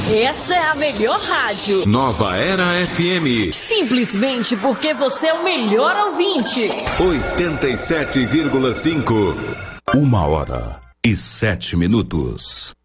Essa é a melhor rádio. Nova Era FM. Simplesmente porque você é o melhor ouvinte. 87,5. 1h07.